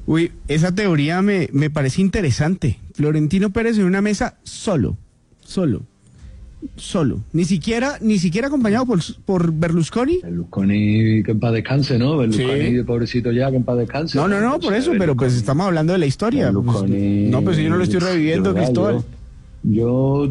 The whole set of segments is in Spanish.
Uy, esa teoría me parece interesante. Florentino Pérez en una mesa solo. Ni siquiera acompañado por Berlusconi. Berlusconi, que en paz descanse, ¿no? Berlusconi, Sí. Pobrecito ya, que en paz descanse. No, por eso, pero pues estamos hablando de la historia. Berlusconi, No, pues yo no lo estoy reviviendo, Cristóbal. Yo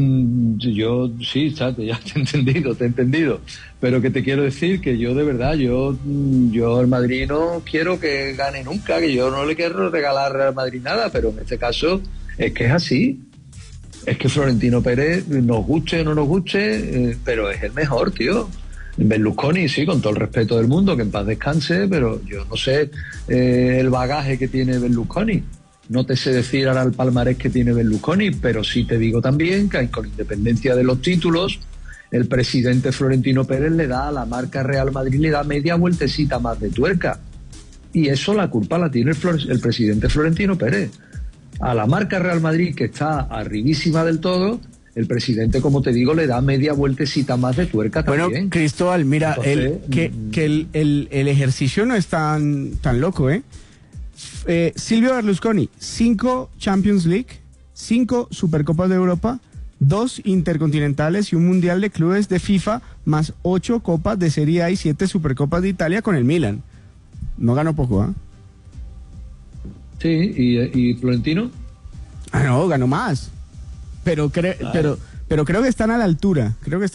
sí, ya te he entendido. Pero que te quiero decir que yo de verdad, yo al Madrid no quiero que gane nunca, que yo no le quiero regalar al Madrid nada, pero en este caso es que es así. Es que Florentino Pérez, nos guste o no nos guste, pero es el mejor, tío. Berlusconi, sí, con todo el respeto del mundo, que en paz descanse, pero yo no sé el bagaje que tiene Berlusconi. No te sé decir ahora el palmarés que tiene Berlusconi, pero sí te digo también que con independencia de los títulos, el presidente Florentino Pérez le da a la marca Real Madrid, le da media vueltecita más de tuerca. Y eso la culpa la tiene el presidente Florentino Pérez. A la marca Real Madrid, que está arribísima del todo, el presidente, como te digo, le da media vueltecita más de tuerca también. Bueno, Cristóbal, mira, Entonces, el ejercicio no es tan loco, ¿eh? Silvio Berlusconi, 5 Champions League, 5 Supercopas de Europa, 2 Intercontinentales y un Mundial de Clubes de FIFA, más 8 Copas de Serie A y 7 Supercopas de Italia con el Milan. No ganó poco, ¿ah? Sí, ¿y Florentino? No, ganó más. Pero creo que están a la altura.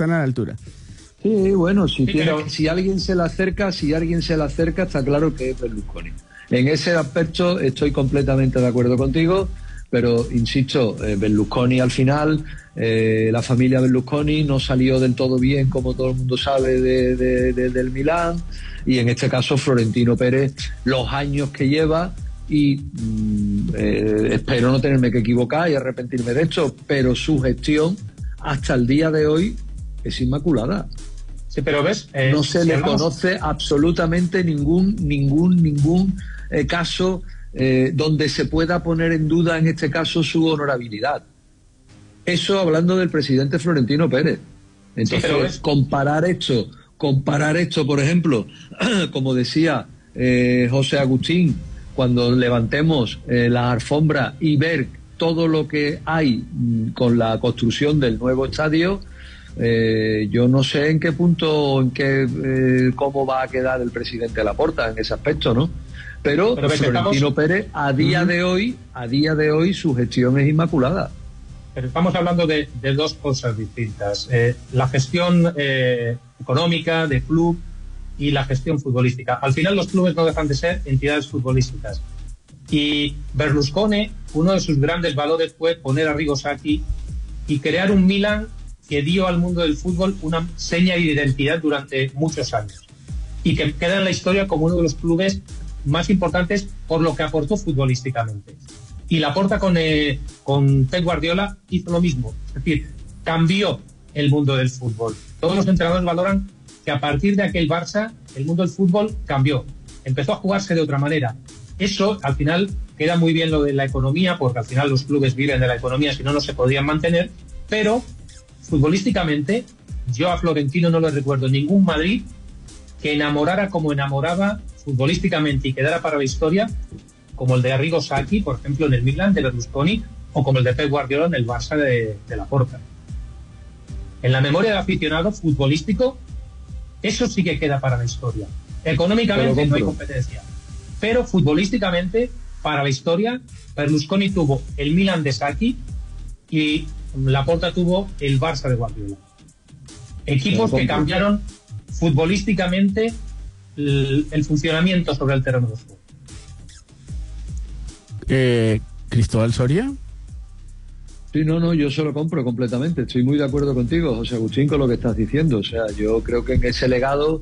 Sí, bueno, Sí, pero si alguien se le acerca, está claro que es Berlusconi. En ese aspecto estoy completamente de acuerdo contigo, pero insisto, Berlusconi al final, la familia Berlusconi no salió del todo bien, como todo el mundo sabe, del Milán, y en este caso Florentino Pérez, los años que lleva, y espero no tenerme que equivocar y arrepentirme de esto, pero su gestión hasta el día de hoy es inmaculada. Sí, pero ves, no se le conoce absolutamente ningún caso donde se pueda poner en duda, en este caso, su honorabilidad. Eso hablando del presidente Florentino Pérez. Entonces, sí, comparar esto, por ejemplo, como decía José Agustín, cuando levantemos la alfombra y ver todo lo que hay con la construcción del nuevo estadio, yo no sé en qué punto, cómo va a quedar el presidente Laporta en ese aspecto, ¿no? Pero Florentino Pérez, a día de hoy, su gestión es inmaculada. Pero estamos hablando de dos cosas distintas. La gestión económica de club y la gestión futbolística. Al final los clubes no dejan de ser entidades futbolísticas. Y Berlusconi, uno de sus grandes valores fue poner a Arrigo Sacchi y crear un Milan que dio al mundo del fútbol una seña de identidad durante muchos años. Y que queda en la historia como uno de los clubes más importantes por lo que aportó futbolísticamente. Y Laporta con Pep Guardiola hizo lo mismo. Es decir, cambió el mundo del fútbol. Todos los entrenadores valoran que a partir de aquel Barça, el mundo del fútbol cambió. Empezó a jugarse de otra manera. Eso, al final, queda muy bien lo de la economía, porque al final los clubes viven de la economía, si no, no se podrían mantener. Pero, futbolísticamente, yo a Florentino no le recuerdo ningún Madrid que enamorara como enamoraba futbolísticamente y quedara para la historia, como el de Arrigo Sacchi, por ejemplo, en el Milan de Berlusconi, o como el de Pep Guardiola en el Barça de Laporta. En la memoria del aficionado futbolístico, eso sí que queda para la historia. Económicamente no hay competencia, pero futbolísticamente, para la historia, Berlusconi tuvo el Milan de Sacchi y Laporta tuvo el Barça de Guardiola. Equipos que cambiaron futbolísticamente el funcionamiento sobre el terreno de juego. ¿Cristóbal Soria? Sí, no, yo se lo compro completamente. Estoy muy de acuerdo contigo, José Agustín, con lo que estás diciendo. O sea, yo creo que en ese legado,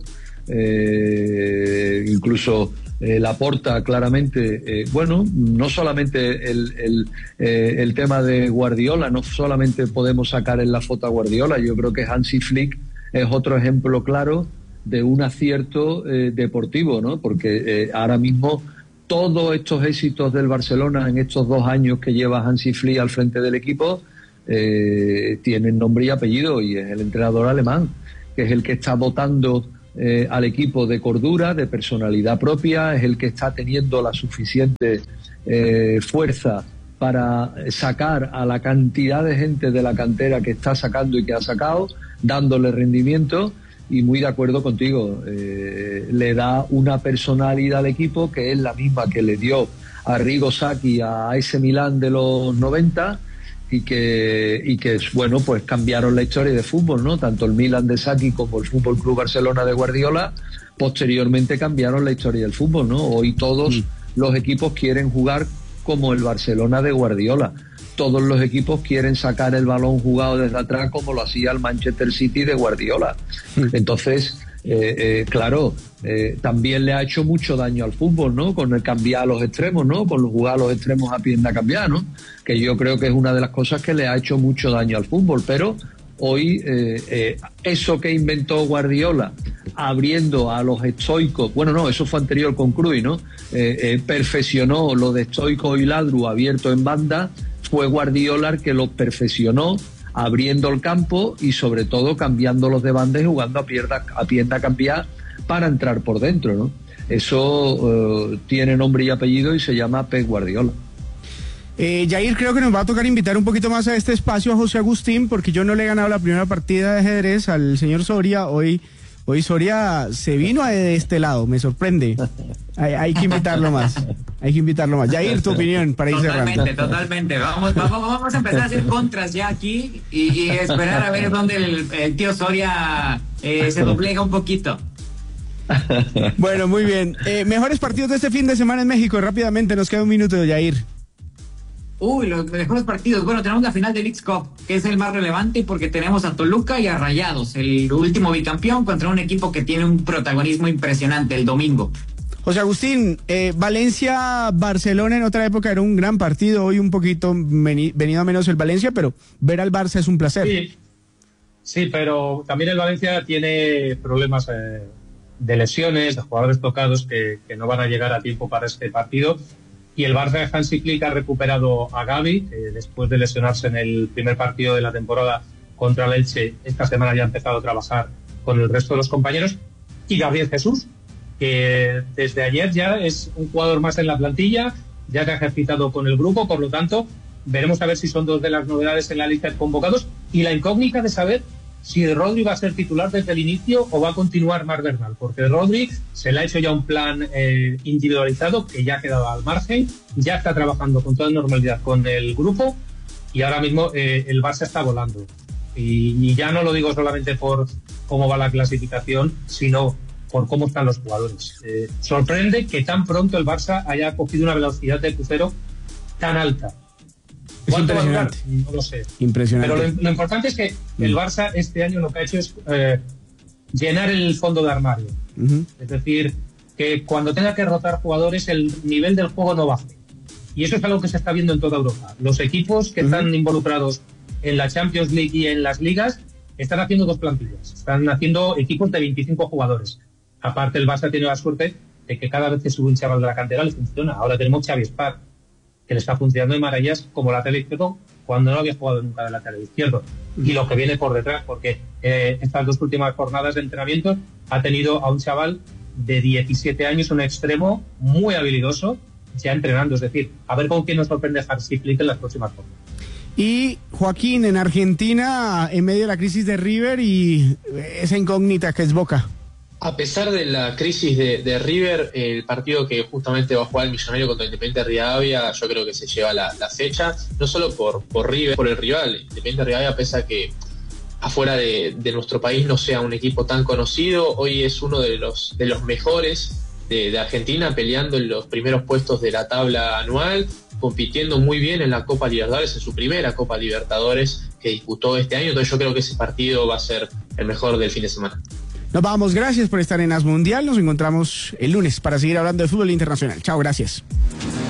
incluso Laporta claramente, no solamente el tema de Guardiola, no solamente podemos sacar en la foto a Guardiola, yo creo que Hansi Flick es otro ejemplo claro de un acierto deportivo, ¿no? Porque ahora mismo todos estos éxitos del Barcelona en estos 2 años que lleva Hansi Flick al frente del equipo tienen nombre y apellido, y es el entrenador alemán, que es el que está dotando al equipo de cordura, de personalidad propia, es el que está teniendo la suficiente fuerza para sacar a la cantidad de gente de la cantera que está sacando y que ha sacado, dándole rendimiento. Y muy de acuerdo contigo, le da una personalidad al equipo que es la misma que le dio a Arrigo Sacchi a ese Milán de los 90 y que bueno, pues cambiaron la historia de fútbol, ¿no? Tanto el Milán de Sacchi como el Fútbol Club Barcelona de Guardiola posteriormente cambiaron la historia del fútbol, ¿no? Hoy todos los equipos quieren jugar como el Barcelona de Guardiola. Todos los equipos quieren sacar el balón jugado desde atrás como lo hacía el Manchester City de Guardiola. Entonces, claro, también le ha hecho mucho daño al fútbol, ¿no? Con el cambiar a los extremos, ¿no? Con jugar a los extremos a pierna cambiada, ¿no? Que yo creo que es una de las cosas que le ha hecho mucho daño al fútbol. Pero hoy eso que inventó Guardiola, abriendo a los estoicos, bueno, no, eso fue anterior con Cruyff, ¿no? Perfeccionó lo de estoico y ladru abierto en banda. Fue Guardiola el que lo perfeccionó, abriendo el campo y sobre todo cambiándolos de banda y jugando a pierna cambiada para entrar por dentro, ¿no? Eso tiene nombre y apellido y se llama Pep Guardiola. Jair, creo que nos va a tocar invitar un poquito más a este espacio a José Agustín, porque yo no le he ganado la primera partida de ajedrez al señor Soria. Hoy Soria se vino de este lado, me sorprende. Hay que invitarlo más. Hay que invitarlo más. Jair, tu opinión para ir cerrando. Totalmente. Vamos a empezar a hacer contras ya aquí y esperar a ver dónde el tío Soria se doblega un poquito. Bueno, muy bien. Mejores partidos de este fin de semana en México. Rápidamente, nos queda un minuto, Jair. Los mejores partidos. Bueno, tenemos la final del Leagues Cup, que es el más relevante porque tenemos a Toluca y a Rayados, el último bicampeón, contra un equipo que tiene un protagonismo impresionante el domingo. José Agustín, Valencia-Barcelona en otra época era un gran partido, hoy un poquito venido a menos el Valencia, pero ver al Barça es un placer. Sí, pero también el Valencia tiene problemas de lesiones, de jugadores tocados que no van a llegar a tiempo para este partido. Y el Barça de Hansi Flick ha recuperado a Gavi, después de lesionarse en el primer partido de la temporada contra el Elche. Esta semana ya ha empezado a trabajar con el resto de los compañeros. Y Gabriel Jesús, que desde ayer ya es un jugador más en la plantilla, ya se ha ejercitado con el grupo, por lo tanto, veremos a ver si son dos de las novedades en la lista de convocados. Y la incógnita de saber si Rodri va a ser titular desde el inicio o va a continuar Marc Bernal, porque Rodri se le ha hecho ya un plan individualizado que ya ha quedado al margen, ya está trabajando con toda normalidad con el grupo y ahora mismo el Barça está volando. Y ya no lo digo solamente por cómo va la clasificación, sino por cómo están los jugadores. Sorprende que tan pronto el Barça haya cogido una velocidad de crucero tan alta. ¿Cuánto va a durar? No lo sé. Impresionante. Pero lo importante es que el Barça este año lo que ha hecho es llenar el fondo de armario. Es decir, que cuando tenga que rotar jugadores el nivel del juego no baje. Y eso es algo que se está viendo en toda Europa. Los equipos que están involucrados en la Champions League y en las ligas están haciendo dos plantillas. Están haciendo equipos de 25 jugadores. Aparte, el Barça tiene la suerte de que cada vez que sube un chaval de la cantera le funciona. Ahora tenemos Xavi Espar, que le está funcionando de maravillas como lateral izquierdo cuando no había jugado nunca de lateral izquierdo. Y lo que viene por detrás, porque estas dos últimas jornadas de entrenamiento ha tenido a un chaval de 17 años, un extremo muy habilidoso, ya entrenando. Es decir, a ver con quién nos sorprende Hansi Flick en las próximas jornadas. Y Joaquín, en Argentina, en medio de la crisis de River y esa incógnita que es Boca. A pesar de la crisis de River, el partido que justamente va a jugar el Millonario contra Independiente Rivadavia, yo creo que se lleva la fecha, no solo por River, por el rival. Independiente Rivadavia, pese a que afuera de nuestro país no sea un equipo tan conocido, hoy es uno de los mejores de Argentina, peleando en los primeros puestos de la tabla anual, compitiendo muy bien en la Copa Libertadores, en su primera Copa Libertadores que disputó este año. Entonces yo creo que ese partido va a ser el mejor del fin de semana. Nos vamos, gracias por estar en As Mundial. Nos encontramos el lunes para seguir hablando de fútbol internacional. Chao, gracias.